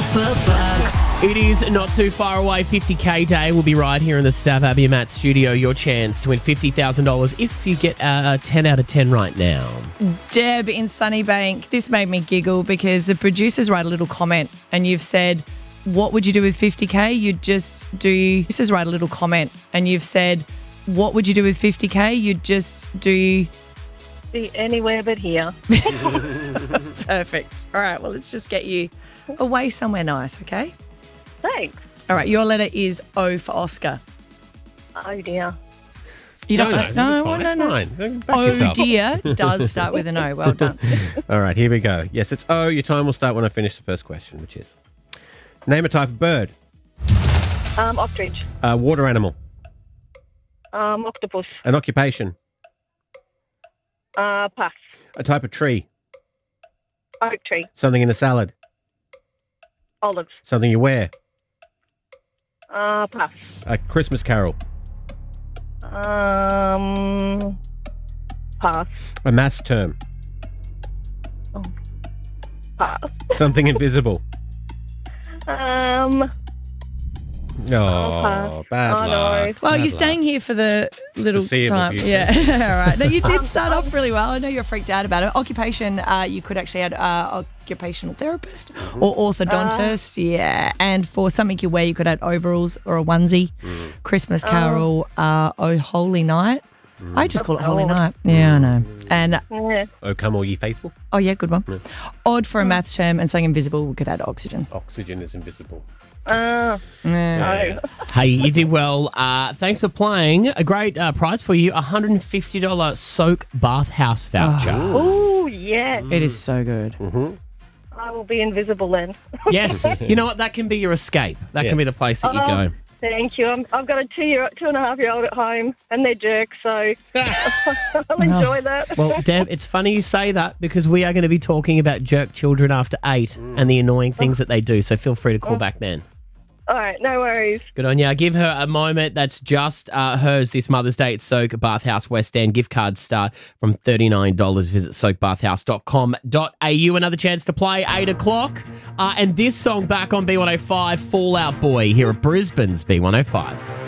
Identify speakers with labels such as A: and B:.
A: for bucks.
B: It is not too far away. 50K day will be right here in the Stav, Abby and Matt studio. Your chance to win $50,000 if you get a 10 out of 10 right now.
C: Deb in Sunnybank, this made me giggle because the producers write a little comment and you've said, what would you do with 50K? You'd just do... Producers write a little comment and you've said, what would you do with 50K? You'd just do...
D: Be anywhere but here.
C: Perfect. All right, well, let's just get you away somewhere nice, okay?
D: Thanks.
C: All right, your letter is O for Oscar.
D: Oh, dear.
C: You don't
B: It's fine. Back
C: Oh,
B: yourself.
C: dear does start with an O. Well done.
B: All right, here we go. Yes, it's O. Your time will start when I finish the first question, which is name a type of bird.
D: Ostrich.
B: Water animal.
D: Octopus.
B: An occupation.
D: Pass.
B: A type of tree.
D: Oak tree.
B: Something in a salad.
D: Olives.
B: Something you wear.
D: Pass.
B: A Christmas carol.
D: Pass.
B: A maths term.
D: Pass.
B: Something invisible. Oh, bad
D: Oh, no.
B: luck.
C: Well,
B: Bad
C: you're
B: luck.
C: staying here for the little
B: Foreseeable
C: time.
B: future.
C: Yeah, all right. No, you did start off really well. I know you're freaked out about it. Occupation, you could actually add occupational therapist or orthodontist. Yeah, and for something you wear, you could add overalls or a onesie. Christmas carol, Oh Holy Night. I just call it Holy Night. Yeah, I know. And
D: Yeah.
B: Oh, come all ye faithful.
C: oh yeah, good one. Odd for a maths term and something invisible, we could add oxygen.
B: Oxygen is invisible.
C: Yeah.
D: No.
B: Hey, you did well. Thanks for playing. A great prize for you, $150 Soak Bathhouse voucher.
D: Oh, yes.
C: It is so good.
D: I will be invisible then.
B: Yes. You know what? That can be your escape. That can be the place that you go.
D: Thank you. I've got a 2.5-year-old at home, and they're jerks, so I'll enjoy that.
B: Well, Deb, it's funny you say that because we are going to be talking about jerk children after 8 and the annoying things that they do. So feel free to call back then.
D: All right, no worries.
B: Good on you. Give her a moment. That's just hers this Mother's Day at Soak Bathhouse West End. Gift cards start from $39. Visit soakbathhouse.com.au. Another chance to play 8 o'clock. And this song back on B105, Fall Out Boy here at Brisbane's B105.